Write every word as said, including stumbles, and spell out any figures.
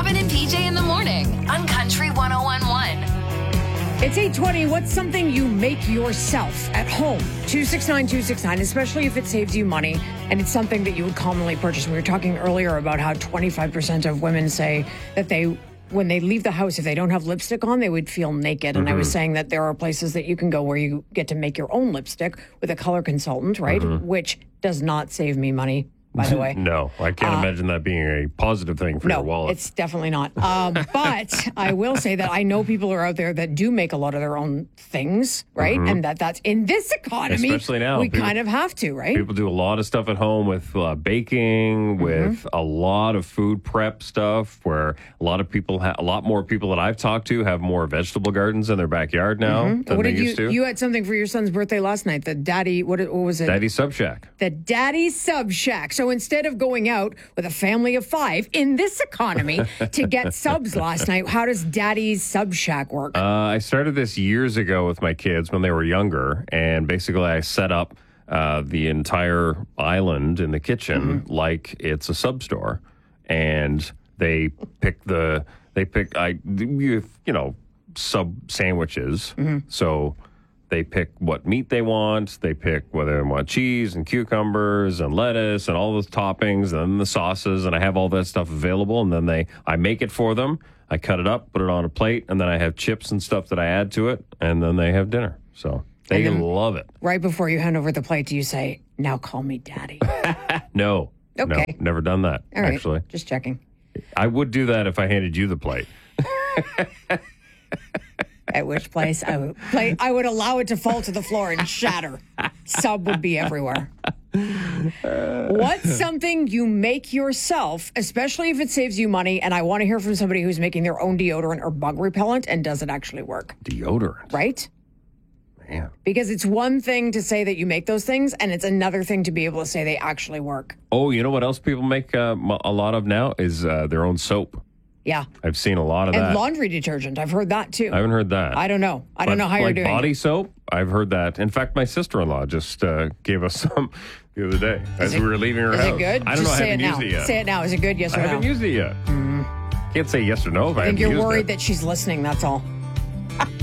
Kevin and P J in the morning on Country one oh one point one. It's eight twenty. What's something you make yourself at home? two six nine two six nine, especially if it saves you money and it's something that you would commonly purchase. We were talking earlier about how twenty-five percent of women say that they, when they leave the house, if they don't have lipstick on, they would feel naked. And mm-hmm. I was saying that there are places that you can go where you get to make your own lipstick with a color consultant, right? Mm-hmm. Which does not save me money, by the way. No, I can't uh, imagine that being a positive thing for no, your wallet. It's definitely not. Um, but I will say that I know people are out there that do make a lot of their own things, right? Mm-hmm. And that that's in this economy, especially now, we people, kind of have to, right? People do a lot of stuff at home with uh, baking, mm-hmm. with a lot of food prep stuff, where a lot of people, ha- a lot more people that I've talked to have more vegetable gardens in their backyard now mm-hmm. than what they did used you, to. You had something for your son's birthday last night. The daddy, what, what was it? Daddy Sub Shack. The Daddy Sub Shack. So instead of going out with a family of five in this economy to get subs last night, how does Daddy's Sub Shack work? Uh, I started this years ago with my kids when they were younger, and basically I set up uh, the entire island in the kitchen mm-hmm. like it's a sub store, and they pick the they pick I you know sub sandwiches, mm-hmm. so. They pick what meat they want. They pick whether they want cheese and cucumbers and lettuce and all those toppings and then the sauces. And I have all that stuff available. And then they, I make it for them. I cut it up, put it on a plate, and then I have chips and stuff that I add to it. And then they have dinner. So they love it. Right before you hand over the plate, do you say, "Now call me Daddy"? No. Okay. No, never done that, all right, actually. Just checking. I would do that if I handed you the plate. At which place I would play, I would allow it to fall to the floor and shatter. Sub would be everywhere. What's something you make yourself, especially if it saves you money? And I want to hear from somebody who's making their own deodorant or bug repellent, and does it actually work? Deodorant, right? Man, because it's one thing to say that you make those things, and it's another thing to be able to say they actually work. Oh, you know what else people make uh, a lot of now is uh, their own soap. Yeah. I've seen a lot of and that. And laundry detergent. I've heard that, too. I haven't heard that. I don't know. I but don't know how like you're doing body it. soap, I've heard that. In fact, my sister-in-law just uh, gave us some the other day as it, we were leaving her is house. Is it good? I don't Just know. I say haven't it used now. it yet. Say it now. Is it good? Yes or I no? I haven't used it yet. Mm. Can't say yes or no if I I think haven't you're used worried it. that she's listening. That's all.